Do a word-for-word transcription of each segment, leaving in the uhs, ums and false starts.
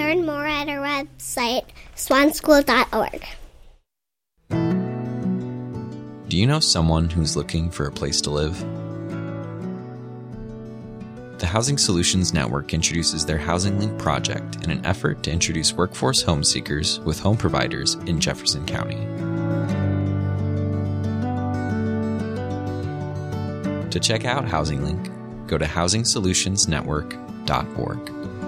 learn more at our website, swan school dot org. Do you know someone who's looking for a place to live? The Housing Solutions Network introduces their Housing Link project in an effort to introduce workforce home seekers with home providers in Jefferson County. To check out Housing Link, go to housing solutions network dot org.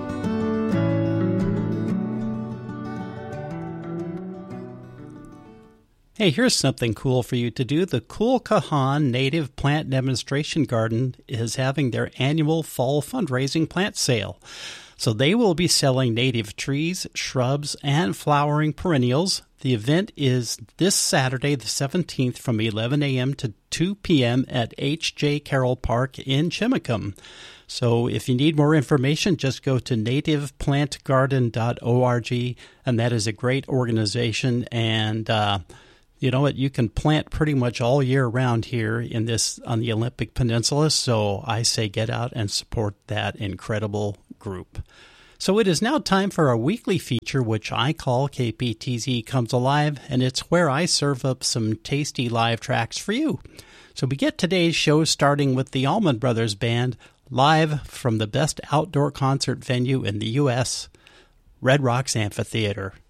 Hey, here's something cool for you to do. The Cool Cajon Native Plant Demonstration Garden is having their annual fall fundraising plant sale. So they will be selling native trees, shrubs, and flowering perennials. The event is this Saturday, the seventeenth, from eleven a.m. to two p.m. at H J. Carroll Park in Chimacum. So if you need more information, just go to native plant garden dot org, and that is a great organization. And uh, you know what? You can plant pretty much all year round here in this on the Olympic Peninsula. So I say get out and support that incredible group. So it is now time for our weekly feature, which I call K P T Z Comes Alive, and it's where I serve up some tasty live tracks for you. So we get today's show starting with the Allman Brothers Band, live from the best outdoor concert venue in the U S, Red Rocks Amphitheater.